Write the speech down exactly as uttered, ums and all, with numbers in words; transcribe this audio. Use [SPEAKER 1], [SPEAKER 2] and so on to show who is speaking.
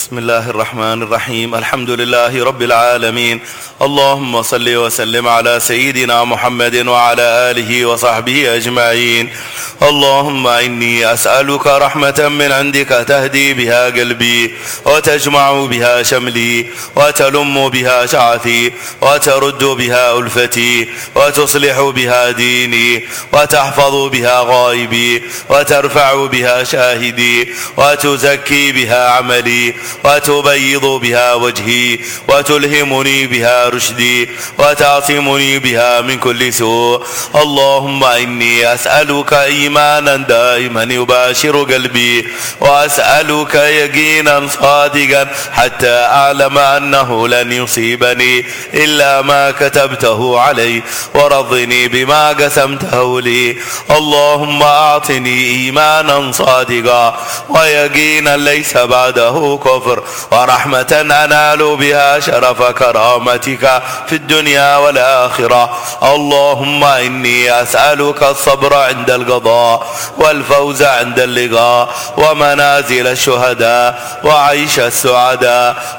[SPEAKER 1] بسم الله الرحمن الرحيم. الحمد لله رب العالمين. اللهم صل وسلم على سيدنا محمد وعلى آله وصحبه أجمعين. اللهم إني أسألك رحمة من عندك تهدي بها قلبي وتجمع بها شملي وتلم بها شعثي وترد بها ألفتي وتصلح بها ديني وتحفظ بها غائبي وترفع بها شاهدي وتزكي بها عملي وتبيض بها وجهي وتلهمني بها رشدي وتعصمني بها من كل سوء. اللهم إني أسألك إيمانا دائما يباشر قلبي وأسألك يقينا صادقا حتى أعلم أنه لن يصيبني إلا ما كتبته علي ورضني بما قسمته لي. اللهم أعطني إيمانا صادقا ويقينا ليس بعده كفر ورحمة أنال بها شرف كرامتك في الدنيا والآخرة. اللهم إني أسألك الصبر عند القضاء والفوز عند اللقاء ومنازل الشهداء وعيش السعداء